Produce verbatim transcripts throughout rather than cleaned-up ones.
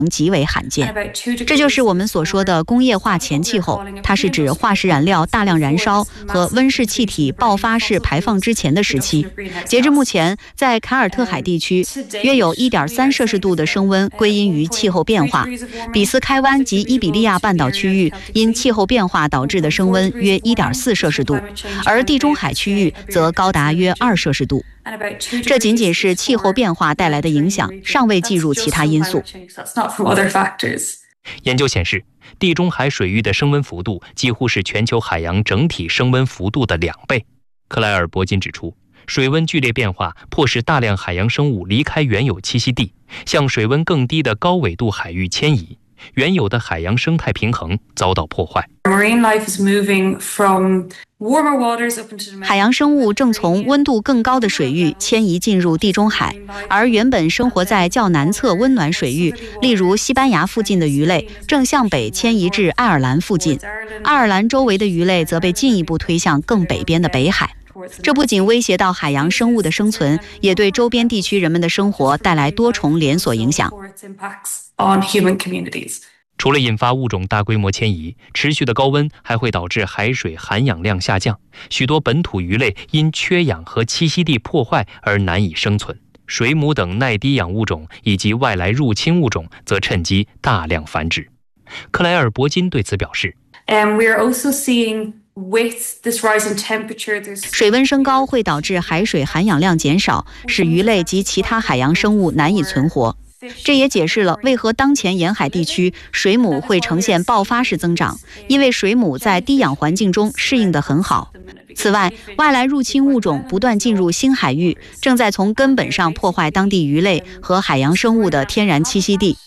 极为罕见。这就是我们所说的工业化前气候，它是指化石燃料大量燃烧和温室气体爆发式排放之前的时期。截至目前，在凯尔特海地区，约有 一点三摄氏度的升温归因于气候变化。比斯开湾及伊比利亚半岛区域因气候变化导致的升温约 一点四摄氏度，而地中海区域则高达约二摄氏度。这仅仅是气候变化带来的影响，尚未计入其他因素。 研究显示，地中海水域的升温幅度几乎是全球海洋整体升温幅度的两倍。克莱尔·伯金指出，水温剧烈变化迫使大量海洋生物离开原有栖息地，向水温更低的高纬度海域迁移，原有的海洋生态平衡遭到破坏。 海洋生物正从温度更高的水域迁移进入地中海，而原本生活在较南侧温暖水域，例如西班牙附近的鱼类正向北迁移至爱尔兰附近，爱尔兰周围的鱼类则被进一步推向更北边的北海。这不仅威胁到海洋生物的生存，也对周边地区人们的生活带来多重连锁影响。 除了引发物种大规模迁移，持续的高温还会导致海水含氧量下降，许多本土鱼类因缺氧和栖息地破坏而难以生存，水母等耐低氧物种以及外来入侵物种则趁机大量繁殖。克莱尔·伯金对此表示， And we are also seeing With this rise in temperature, 水温升高会导致海水含氧量减少，使鱼类及其他海洋生物难以存活。这也解释了为何当前沿海地区水母会呈现爆发式增长，因为水母在低氧环境中适应得很好。此外，外来入侵物种不断进入新海域，正在从根本上破坏当地鱼类和海洋生物的天然栖息地。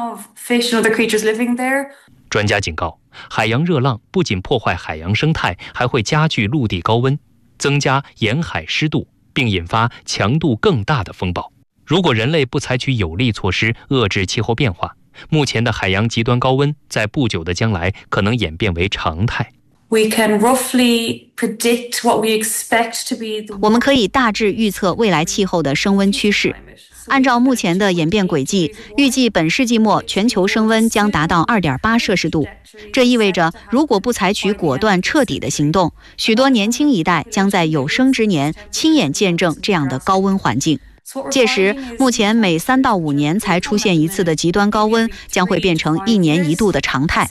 专家警告，海洋热浪不仅破坏海洋生态，还会加剧陆地高温，增加沿海湿度，并引发强度更大的风暴。如果人类不采取有力措施遏制气候变化，目前的海洋极端高温在不久的将来可能演变为常态。 We can roughly predict what we expect to be the... 我们可以大致预测未来气候的升温趋势。按照目前的演变轨迹，预计本世纪末全球升温将达到 二点八摄氏度。这意味着，如果不采取果断彻底的行动，许多年轻一代将在有生之年亲眼见证这样的高温环境。届时，目前每三到五年才出现一次的极端高温将会变成一年一度的常态。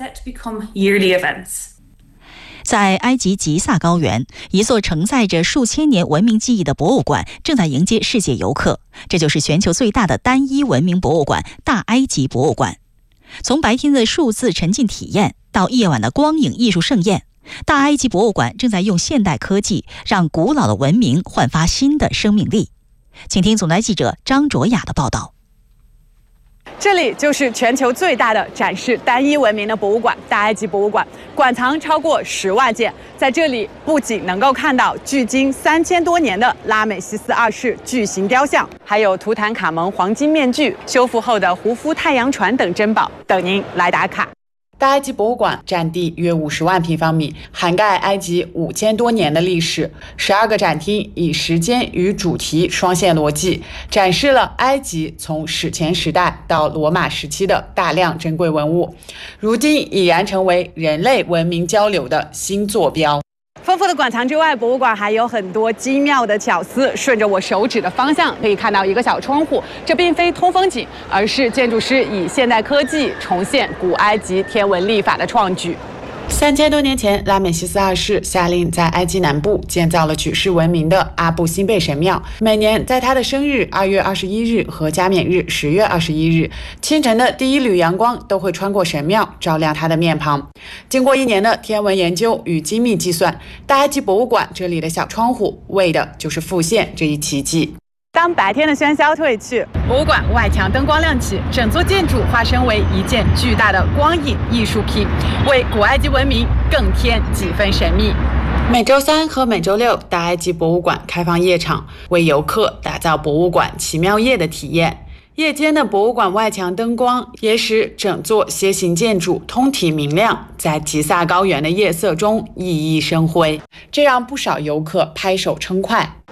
在埃及吉萨高原，一座承载着数千年文明记忆的博物馆正在迎接世界游客，这就是全球最大的单一文明博物馆——大埃及博物馆。从白天的数字沉浸体验到夜晚的光影艺术盛宴，大埃及博物馆正在用现代科技让古老的文明焕发新的生命力。请听总台记者张卓雅的报道。 这里就是全球最大的展示单一文明的博物馆——大埃及博物馆，馆藏超过十万件。在这里，不仅能够看到距今三千多年的拉美西斯二世巨型雕像，还有图坦卡蒙黄金面具、修复后的胡夫太阳船等珍宝，等您来打卡。大埃及博物馆占地约五十万平方米，涵盖埃及五千多年的历史。十二个展厅以时间与主题双线逻辑，展示了埃及从史前时代到罗马时期的大量珍贵文物，如今已然成为人类文明交流的新坐标。丰富的馆藏之外，博物馆还有很多精妙的巧思。顺着我手指的方向，可以看到一个小窗户，这并非通风井，而是建筑师以现代科技重现古埃及天文历法的创举。三千多年前，拉美西斯二世下令在埃及南部建造了举世闻名的阿布辛贝神庙。每年在他的生日二月二十一日和加冕日十月二十一日，清晨的第一缕阳光都会穿过神庙，照亮他的面庞。经过一年的天文研究与精密计算，大埃及博物馆这里的小窗户为的就是复现这一奇迹。当白天的喧嚣退去，博物馆外墙灯光亮起，整座建筑化身为一件巨大的光影艺术品，为古埃及文明更添几分神秘。每周三和每周六，大埃及博物馆开放夜场，为游客打造博物馆奇妙夜的体验。夜间的博物馆外墙灯光也使整座楔形建筑通体明亮，在吉萨高原的夜色中熠熠生辉，这让不少游客拍手称快。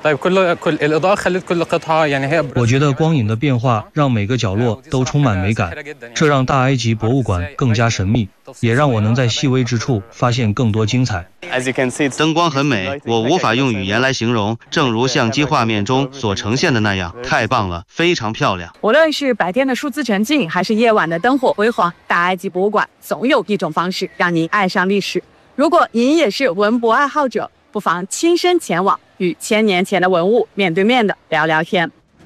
我觉得光影的变化让每个角落都充满美感，这让大埃及博物馆更加神秘，也让我能在细微之处发现更多精彩。 灯光很美，我无法用语言来形容，正如相机画面中所呈现的那样，太棒了，非常漂亮。 无论是白天的数字沉浸，还是夜晚的灯火辉煌，大埃及博物馆总有一种方式让您爱上历史。如果您也是文博爱好者，不妨亲身前往，与千年前的文物面对面的聊聊天。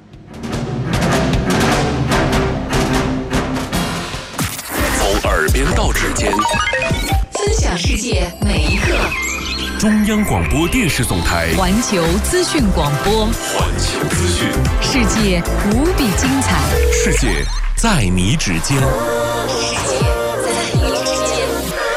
从耳边到指尖， 分享世界每一刻。 中央广播电视总台环球资讯广播， 环球资讯， 世界无比精彩， 世界在你指尖， 世界在你指尖。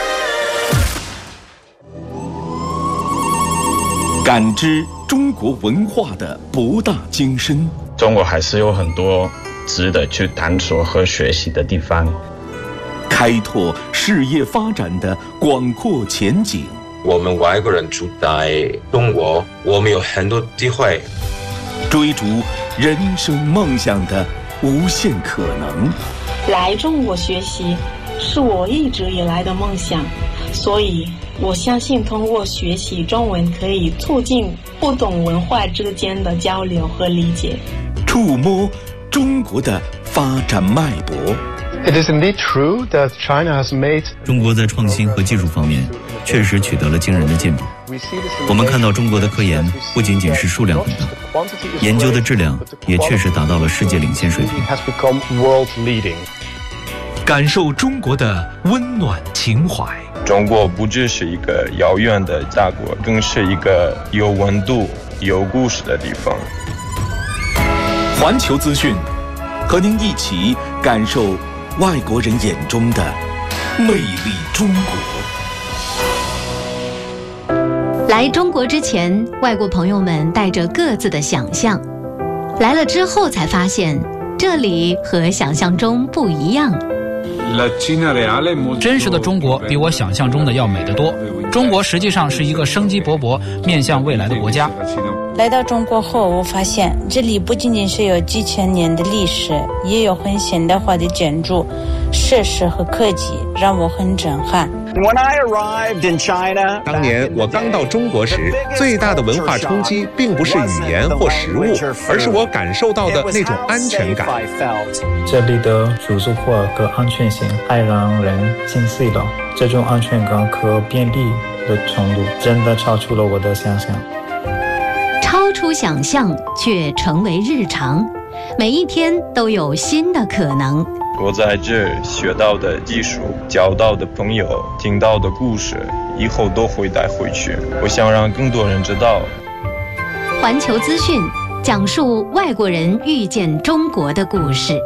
感知中国文化的博大精深， 中国还是有很多值得去探索和学习的地方， 开拓事业发展的广阔前景。 我们外国人住在中国，我们有很多机会追逐人生梦想的无限可能。 来中国学习是我一直以来的梦想，所以我相信通过学习中文可以促进不同文化之间的交流和理解， 触摸中国的发展脉搏。 It is indeed true that China has made 中国在创新和技术方面确实取得了惊人的进步。我们看到中国的科研不仅仅是数量很大，研究的质量也确实达到了世界领先水平。 感受中国的温暖情怀。 中国不只是一个遥远的大国，更是一个有温度、有故事的地方。 环球资讯，和您一起感受外国人眼中的魅力中国。 来中国之前，外国朋友们带着各自的想象，来了之后才发现，这里和想象中不一样。 真实的中国比我想象中的要美得多。中国实际上是一个生机勃勃、面向未来的国家。 来到中国后，我发现这里不仅仅是有几千年的历史，也有很现代化的建筑、设施和科技，让我很震撼。 当年我刚到中国时，最大的文化冲击并不是语言或食物，而是我感受到的那种安全感。 这里的住宿或和安全性太让人心碎了，这种安全感和便利的程度真的超出了我的想象。 超出想象却成为日常，每一天都有新的可能。 我在这学到的技术、交到的朋友、听到的故事，以后都会带回去。我想让更多人知道。 环球资讯讲述外国人遇见中国的故事。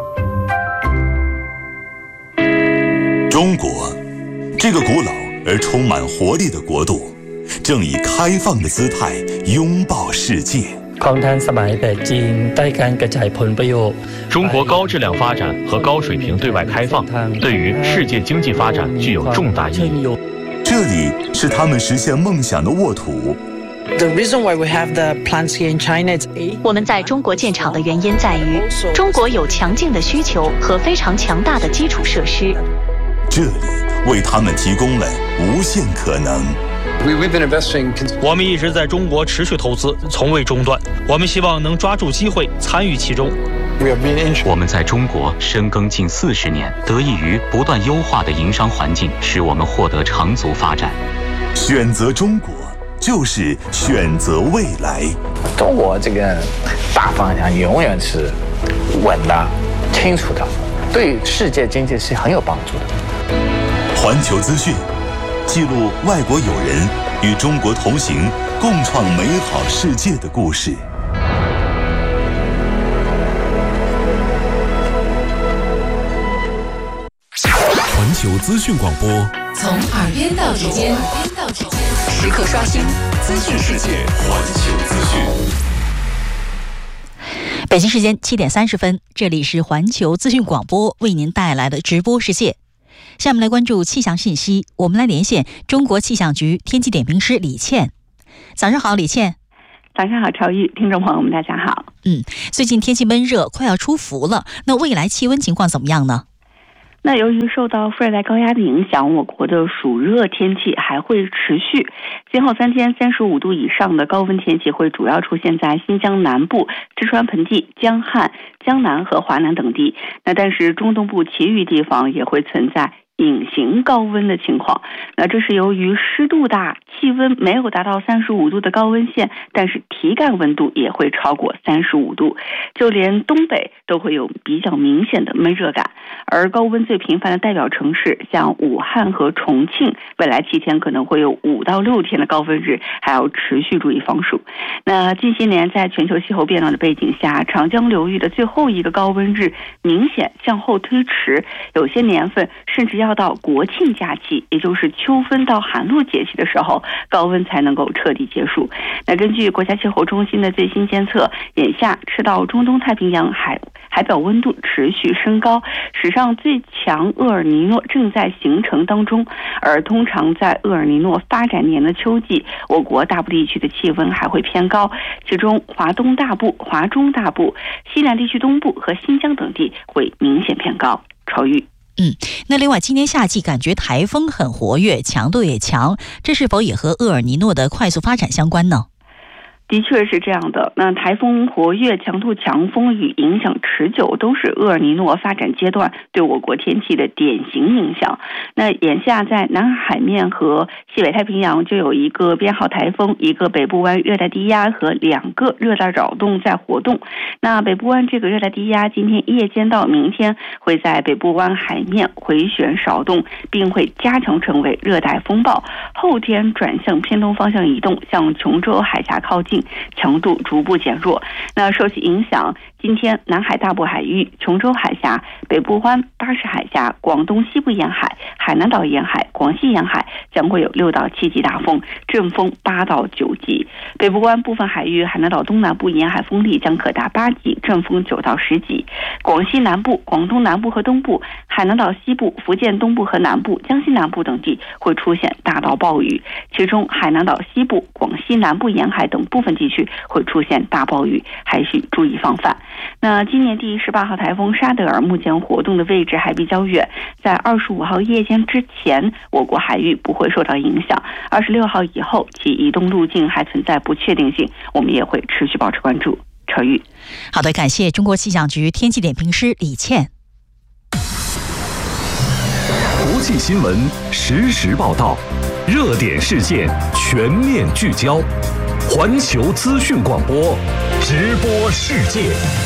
中国，这个古老而充满活力的国度，正以开放的姿态拥抱世界。 中国高质量发展和高水平对外开放，对于世界经济发展具有重大意义。 这里是他们实现梦想的沃土。 我们在中国建厂的原因在于，中国有强劲的需求和非常强大的基础设施。 这里为他们提供了无限可能。 我们一直在中国持续投资，从未中断。我们希望能抓住机会，参与其中。 我们在中国深耕近四十年，得益于不断优化的营商环境，使我们获得长足发展。 选择中国，就是选择未来。 中国这个大方向永远是稳的、清楚的，对世界经济是很有帮助的。 环球资讯记录外国友人与中国同行，共创美好世界的故事。 环球资讯广播， 从耳边到指尖，时刻刷新资讯世界。 环球资讯。 北京时间七点三十分，这里是环球资讯广播为您带来的直播世界。下面来关注气象信息，我们来连线中国气象局天气点评师李倩。早上好，李倩。 早上好，超玉，听众朋友们，大家好。 嗯，最近天气闷热，快要出伏了。那未来气温情况怎么样呢？ 那由于受到副热带高压的影响，我国的暑热天气还会持续。今后三天，三十五度以上的高温天气会主要出现在新疆南部、四川盆地、江汉、江南和华南等地。那但是中东部其余地方也会存在隐形高温的情况。那这是由于湿度大，气温没有达到三十五度的高温线，但是体感温度也会超过三十五度，就连东北都会有比较明显的闷热感。而高温最频繁的代表城市像武汉和重庆，未来七天可能会有五到六天的高温日，还要持续注意防暑。那近些年在全球气候变暖的背景下，长江流域的最后一个高温日明显向后推迟，有些年份甚至要到国庆假期，也就是秋分到寒露节气的时候，高温才能够彻底结束。那根据国家气候中心的最新监测，眼下赤道中东太平洋海海表温度持续升高，史上最强厄尔尼诺正在形成当中。而通常在厄尔尼诺发展年的秋季，我国大部地区的气温还会偏高，其中华东大部、华中大部、西南地区东部和新疆等地会明显偏高。超玉。 嗯，那另外今年夏季感觉台风很活跃，强度也强，这是否也和厄尔尼诺的快速发展相关呢？ 的确是这样的。那台风活跃、强度强、风雨影响持久，都是厄尔尼诺发展阶段对我国天气的典型影响。那眼下在南海面和西北太平洋就有一个编号台风、一个北部湾热带低压和两个热带扰动在活动。那北部湾这个热带低压今天夜间到明天会在北部湾海面回旋扰动，并会加强成为热带风暴，后天转向偏东方向移动，向琼州海峡靠近，强度逐步减弱。那受其影响，今天南海大部海域、琼州海峡、北部湾、巴士海峡、广东西部沿海、海南岛沿海、广西沿海将会有六到七级大风，阵风八到九级。北部湾部分海域、海南岛东南部沿海风力将可达八级，阵风九到十级。广西南部、广东南部和东部、海南岛西部、福建东部和南部、江西南部等地会出现大到暴雨，其中海南岛西部、广西南部沿海等部分地区会出现大暴雨，还需注意防范。那今年第十八号台风沙德尔目前活动的位置还比较远，在二十五号夜间之前，我国海域不会受到影响。二十六号以后，其移动路径还存在不确定性，我们也会持续保持关注。超玉。 好的，感谢中国气象局天气点评师李倩。 国际新闻实时报道，热点事件全面聚焦。环球资讯广播，直播世界。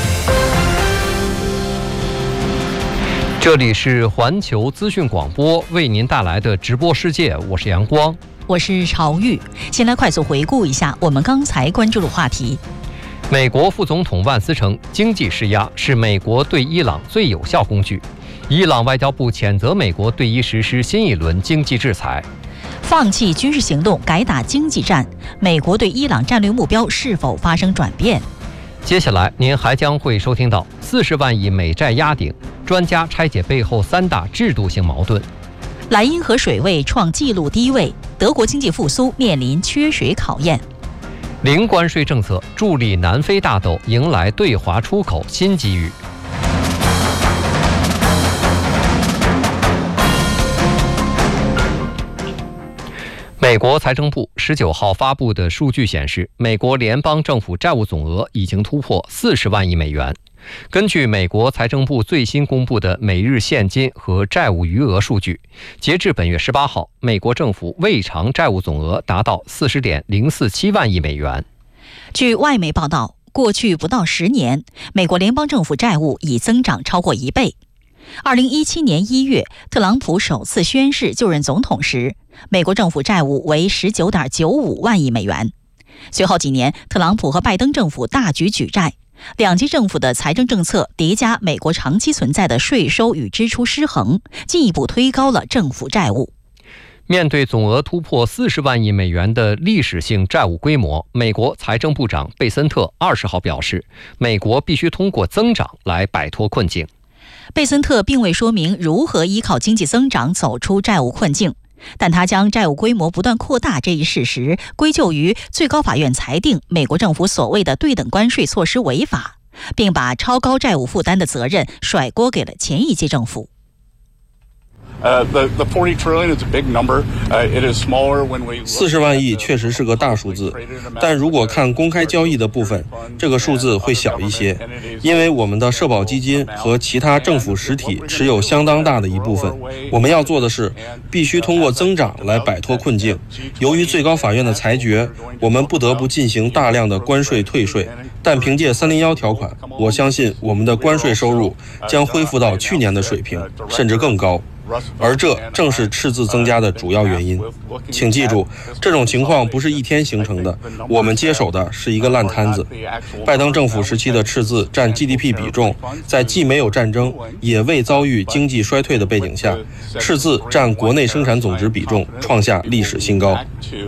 这里是环球资讯广播为您带来的直播世界，我是阳光， 我是朝玉。先来快速回顾一下我们刚才关注的话题。 美国副总统万斯称，经济施压是美国对伊朗最有效工具。伊朗外交部谴责美国对伊实施新一轮经济制裁。 放弃军事行动，改打经济战，美国对伊朗战略目标是否发生转变？ 接下来您还将会收听到四十万亿美债压顶，专家拆解背后三大制度性矛盾。 莱茵河水位创纪录低位，德国经济复苏面临缺水考验。 零关税政策助力南非大豆迎来对华出口新机遇。美国财政部十九号发布的数据显示，美国联邦政府债务总额已经突破四十万亿美元。根据美国财政部最新公布的每日现金和债务余额数据，截至本月十八号，美国政府未偿债务总额达到四十点零四七万亿美元。 据外媒报道，过去不到十年，美国联邦政府债务已增长超过一倍。二零一七年一月，特朗普首次宣誓就任总统时，美国政府债务为十九点九五万亿美元。随后几年，特朗普和拜登政府大举举债，两极政府的财政政策叠加美国长期存在的税收与支出失衡，进一步推高了政府债务。 面对总额突破四十万亿美元的历史性债务规模，美国财政部长贝森特二十号表示，美国必须通过增长来摆脱困境。 贝森特并未说明如何依靠经济增长走出债务困境。 但他将债务规模不断扩大这一事实归咎于最高法院裁定美国政府所谓的对等关税措施违法，并把超高债务负担的责任甩锅给了前一届政府。 四十万亿确实是个大数字，但如果看公开交易的部分，这个数字会小一些，因为我们的社保基金和其他政府实体持有相当大的一部分。我们要做的是，必须通过增长来摆脱困境。由于最高法院的裁决，我们不得不进行大量的关税退税，但凭借三零一条款，我相信我们的关税收入将恢复到去年的水平，甚至更高。而这正是赤字增加的主要原因。请记住，这种情况不是一天形成的，我们接手的是一个烂摊子。拜登政府时期的赤字占 G D P 比重，在既没有战争也未遭遇经济衰退的背景下，赤字占国内生产总值比重创下历史新高。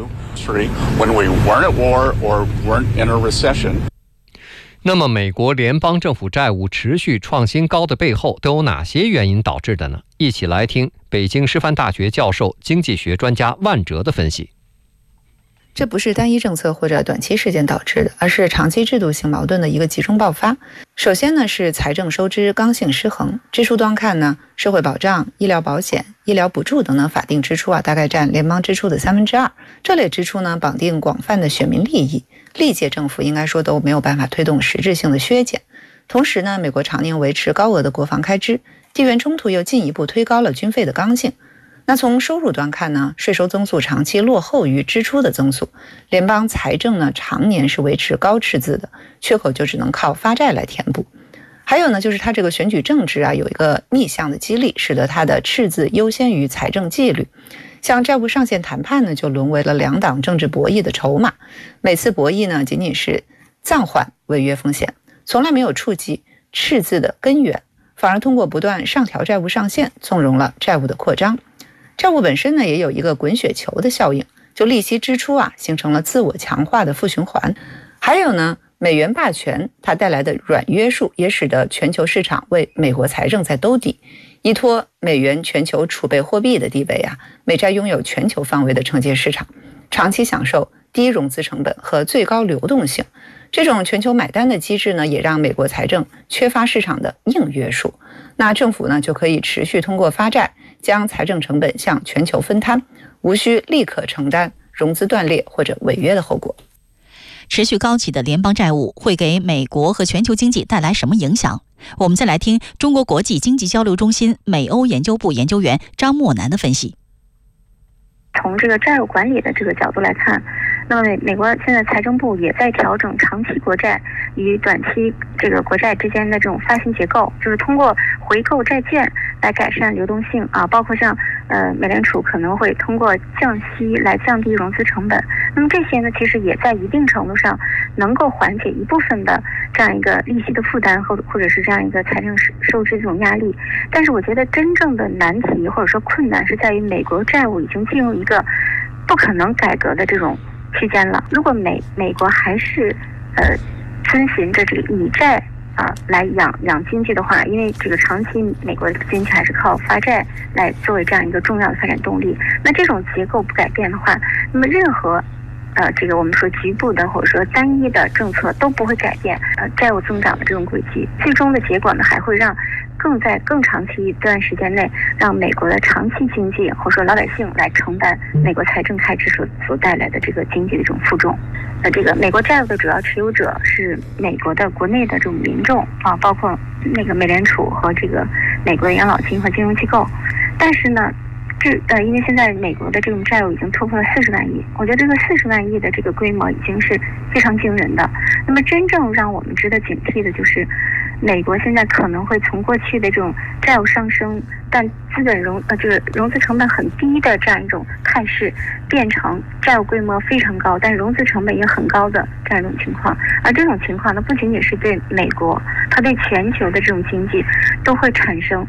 那么美国联邦政府债务持续创新高的背后都有哪些原因导致的呢？一起来听北京师范大学教授、经济学专家万哲的分析。 这不是单一政策或者短期事件导致的，而是长期制度性矛盾的一个集中爆发。首先呢，是财政收支刚性失衡。支出端看呢，社会保障、医疗保险、医疗补助等等法定支出啊，大概占联邦支出的三分之二。这类支出呢，绑定广泛的选民利益，历届政府应该说都没有办法推动实质性的削减。同时呢，美国常年维持高额的国防开支，地缘冲突又进一步推高了军费的刚性。那从收入端看呢，税收增速长期落后于支出的增速，联邦财政呢常年是维持高赤字的，缺口就只能靠发债来填补。还有呢，就是它这个选举政治啊有一个逆向的激励，使得它的赤字优先于财政纪律。像债务上限谈判呢，就沦为了两党政治博弈的筹码。每次博弈呢，仅仅是暂缓违约风险，从来没有触及赤字的根源，反而通过不断上调债务上限，纵容了债务的扩张。债务本身呢，也有一个滚雪球的效应，就利息支出啊，形成了自我强化的负循环。还有呢，美元霸权它带来的软约束，也使得全球市场为美国财政在兜底。依托美元全球储备货币的地位啊，美债拥有全球范围的承接市场，长期享受低融资成本和最高流动性。这种全球买单的机制呢，也让美国财政缺乏市场的硬约束。那政府呢，就可以持续通过发债将财政成本向全球分摊，无需立刻承担融资断裂或者违约的后果。 持续高企的联邦债务会给美国和全球经济带来什么影响？我们再来听中国国际经济交流中心美欧研究部研究员张默南的分析。 从这个债务管理的这个角度来看，那么美美国现在财政部也在调整长期国债与短期这个国债之间的这种发行结构，就是通过回购债券来改善流动性啊，包括像呃美联储可能会通过降息来降低融资成本。那么这些呢，其实也在一定程度上能够缓解一部分的这样一个利息的负担，或或者是这样一个财政收支这种压力。但是我觉得真正的难题或者说困难是在于美国债务已经进入一个不可能改革的这种区间了。如果美美国还是呃遵循着这个以债啊、呃、来养养经济的话，因为这个长期美国的经济还是靠发债来作为这样一个重要的发展动力，那这种结构不改变的话，那么任何呃，这个我们说局部的或者说单一的政策都不会改变呃债务增长的这种轨迹，最终的结果呢，还会让更在更长期一段时间内，让美国的长期经济或者说老百姓来承担美国财政开支所所带来的这个经济的这种负重。呃，这个美国债务的主要持有者是美国的国内的这种民众啊，包括那个美联储和这个美国的养老金和金融机构，但是呢。这呃，因为现在美国的这种债务已经突破了四十万亿，我觉得这个四十万亿的这个规模已经是非常惊人的。那么真正让我们值得警惕的就是，美国现在可能会从过去的这种债务上升，但资本融呃这个融资成本很低的这样一种态势，变成债务规模非常高，但融资成本也很高的这样一种情况。而这种情况呢，不仅仅是对美国，它对全球的这种经济都会产生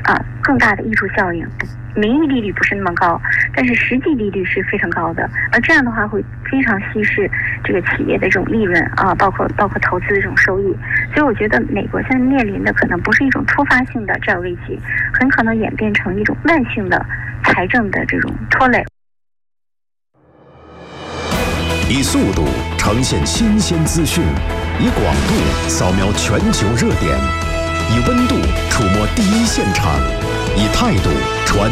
啊更大的溢出效应。名义利率不是那么高，但是实际利率是非常高的，而这样的话会非常稀释这个企业的这种利润啊，包括包括投资的这种收益。所以我觉得美国现在面临的可能不是一种突发性的债务危机，很可能演变成一种慢性的财政的这种拖累。 以速度呈现新鲜资讯，以广度扫描全球热点，以温度触摸第一现场，以态度传